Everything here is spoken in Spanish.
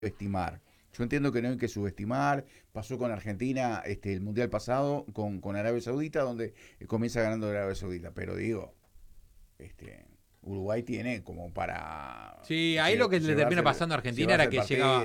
subestimar. Yo entiendo que no hay que subestimar. Pasó con Argentina el Mundial pasado, con Arabia Saudita, donde comienza ganando Arabia Saudita. Pero digo, este, Uruguay tiene como para Sí, ahí lo que le termina pasando a Argentina era llevarse el que partido. llegaba